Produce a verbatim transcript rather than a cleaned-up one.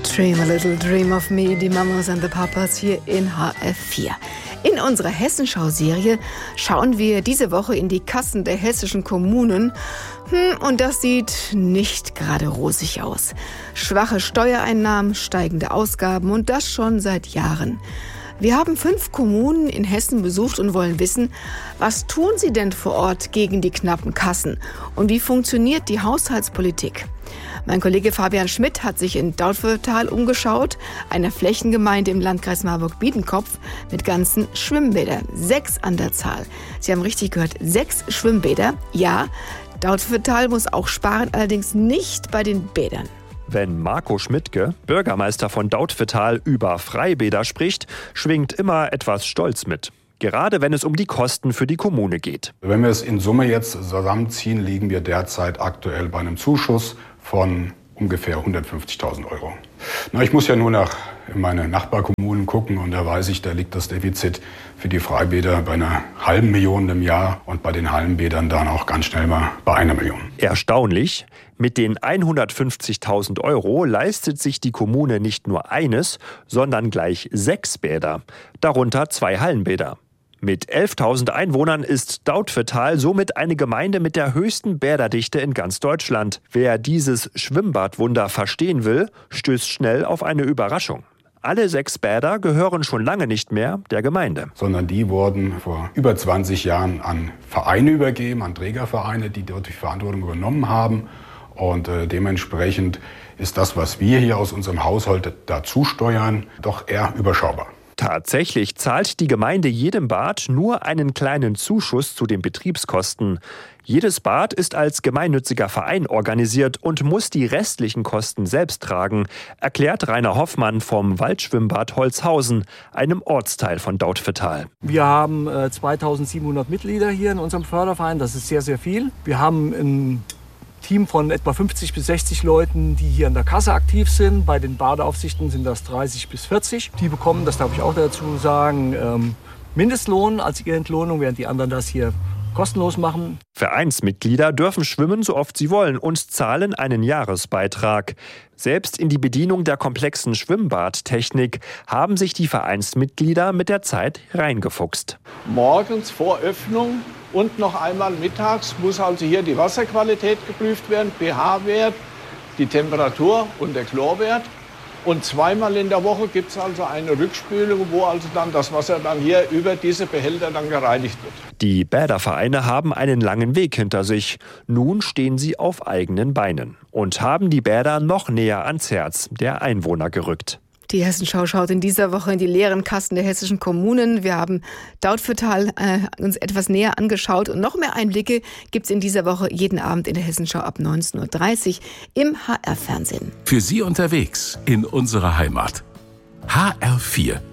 Dream a little dream of me, die Mamas and the Papas hier in H F vier. In unserer Hessenschau-Serie schauen wir diese Woche in die Kassen der hessischen Kommunen. Hm, und das sieht nicht gerade rosig aus. Schwache Steuereinnahmen, steigende Ausgaben und das schon seit Jahren. Wir haben fünf Kommunen in Hessen besucht und wollen wissen, was tun sie denn vor Ort gegen die knappen Kassen und wie funktioniert die Haushaltspolitik? Mein Kollege Fabian Schmidt hat sich in Dautphetal umgeschaut, einer Flächengemeinde im Landkreis Marburg-Biedenkopf mit ganzen Schwimmbädern, sechs an der Zahl. Sie haben richtig gehört, sechs Schwimmbäder. Ja, Dautphetal muss auch sparen, allerdings nicht bei den Bädern. Wenn Marco Schmidtke, Bürgermeister von Dautphetal, über Freibäder spricht, schwingt immer etwas Stolz mit. Gerade wenn es um die Kosten für die Kommune geht. Wenn wir es in Summe jetzt zusammenziehen, liegen wir derzeit aktuell bei einem Zuschuss von ungefähr hundertfünfzigtausend Euro. Na, ich muss ja nur nach in meine Nachbarkommunen gucken und da weiß ich, da liegt das Defizit für die Freibäder bei einer halben Million im Jahr und bei den Hallenbädern dann auch ganz schnell mal bei einer Million. Erstaunlich, mit den hundertfünfzigtausend Euro leistet sich die Kommune nicht nur eines, sondern gleich sechs Bäder, darunter zwei Hallenbäder. Mit elftausend Einwohnern ist Dautphetal somit eine Gemeinde mit der höchsten Bäderdichte in ganz Deutschland. Wer dieses Schwimmbadwunder verstehen will, stößt schnell auf eine Überraschung. Alle sechs Bäder gehören schon lange nicht mehr der Gemeinde. Sondern die wurden vor über zwanzig Jahren an Vereine übergeben, an Trägervereine, die dort die Verantwortung übernommen haben. Und äh, dementsprechend ist das, was wir hier aus unserem Haushalt dazu steuern, doch eher überschaubar. Tatsächlich zahlt die Gemeinde jedem Bad nur einen kleinen Zuschuss zu den Betriebskosten. Jedes Bad ist als gemeinnütziger Verein organisiert und muss die restlichen Kosten selbst tragen, erklärt Rainer Hoffmann vom Waldschwimmbad Holzhausen, einem Ortsteil von Dautphetal. Wir haben äh, zweitausendsiebenhundert Mitglieder hier in unserem Förderverein, das ist sehr, sehr viel. Wir haben ein Team von etwa fünfzig bis sechzig Leuten, die hier in der Kasse aktiv sind. Bei den Badeaufsichten sind das dreißig bis vierzig. Die bekommen, das darf ich auch dazu sagen, ähm, Mindestlohn als ihre Entlohnung, während die anderen das hier kostenlos machen. Vereinsmitglieder dürfen schwimmen, so oft sie wollen und zahlen einen Jahresbeitrag. Selbst in die Bedienung der komplexen Schwimmbadtechnik haben sich die Vereinsmitglieder mit der Zeit reingefuchst. Morgens vor Öffnung und noch einmal mittags muss also hier die Wasserqualität geprüft werden, pH-Wert, die Temperatur und der Chlorwert. Und zweimal in der Woche gibt es also eine Rückspülung, wo also dann das Wasser dann hier über diese Behälter dann gereinigt wird. Die Bädervereine haben einen langen Weg hinter sich. Nun stehen sie auf eigenen Beinen und haben die Bäder noch näher ans Herz der Einwohner gerückt. Die Hessenschau schaut in dieser Woche in die leeren Kassen der hessischen Kommunen. Wir haben Dautphetal äh, uns etwas näher angeschaut und noch mehr Einblicke gibt's in dieser Woche jeden Abend in der Hessenschau ab neunzehn Uhr dreißig im H R-Fernsehen. Für Sie unterwegs in unserer Heimat. H R vier